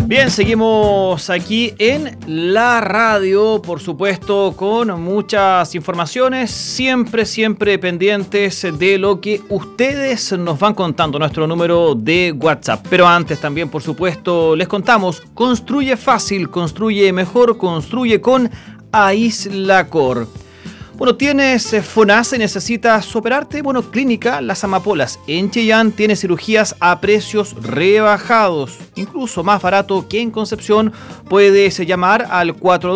Bien, seguimos aquí en la radio, por supuesto, con muchas informaciones, siempre pendientes de lo que ustedes nos van contando, nuestro número de WhatsApp. Pero antes también, por supuesto, les contamos, construye fácil, construye mejor, construye con Aislacor. Bueno, ¿tienes FONASA y necesitas operarte? Bueno, Clínica Las Amapolas en Chillán tiene cirugías a precios rebajados, incluso más barato que en Concepción. Puedes llamar al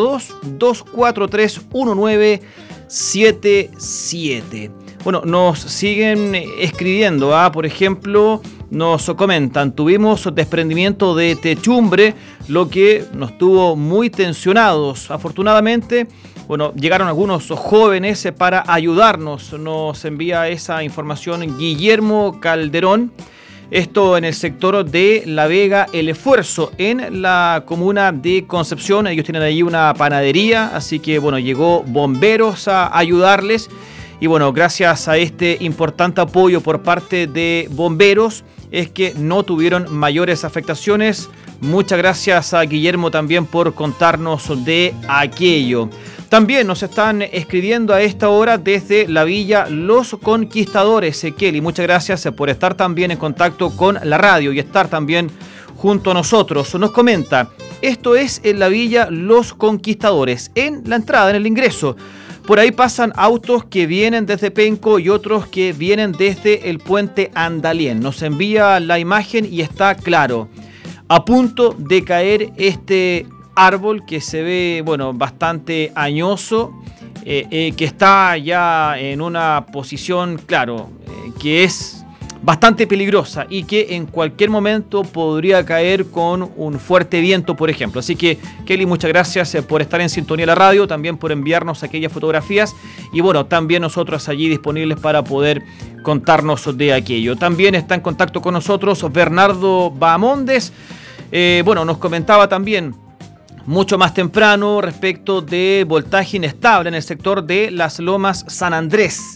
42-243-1977. Bueno, nos siguen escribiendo, por ejemplo, nos comentan, tuvimos desprendimiento de techumbre, lo que nos tuvo muy tensionados. Afortunadamente, bueno, llegaron algunos jóvenes para ayudarnos. Nos envía esa información Guillermo Calderón. Esto en el sector de La Vega, El Esfuerzo, en la comuna de Concepción. Ellos tienen ahí una panadería, así que bueno, llegó bomberos a ayudarles. Y bueno, gracias a este importante apoyo por parte de bomberos es que no tuvieron mayores afectaciones. Muchas gracias a Guillermo también por contarnos de aquello. También nos están escribiendo a esta hora desde la villa Los Conquistadores. Kelly, muchas gracias por estar también en contacto con la radio y estar también junto a nosotros. Nos comenta, esto es en la villa Los Conquistadores, en la entrada, en el ingreso. Por ahí pasan autos que vienen desde Penco y otros que vienen desde el puente Andalien. Nos envía la imagen y está claro. A punto de caer este árbol que se ve, bueno, bastante añoso, que está ya en una posición, claro, que es bastante peligrosa y que en cualquier momento podría caer con un fuerte viento, por ejemplo. Así que, Kelly, muchas gracias por estar en sintonía de la radio, también por enviarnos aquellas fotografías y bueno, también nosotros allí disponibles para poder contarnos de aquello. También está en contacto con nosotros Bernardo Bahamondes. Bueno, nos comentaba también mucho más temprano respecto de voltaje inestable en el sector de Las Lomas San Andrés.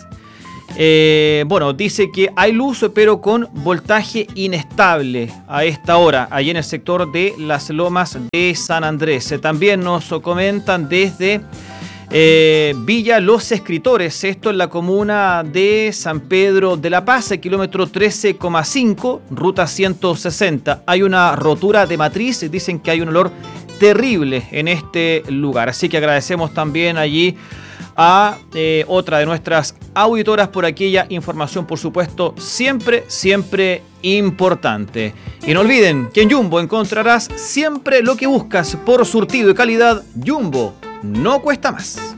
Bueno, dice que hay luz pero con voltaje inestable a esta hora, allí en el sector de Las Lomas de San Andrés. También nos comentan desde Villa Los Escritores, esto en la comuna de San Pedro de la Paz, kilómetro 13,5, ruta 160. Hay una rotura de matriz, dicen que hay un olor terrible en este lugar, así que agradecemos también allí a otra de nuestras auditoras por aquella información, por supuesto, siempre importante. Y no olviden que en Jumbo encontrarás siempre lo que buscas por surtido y calidad. Jumbo no cuesta más.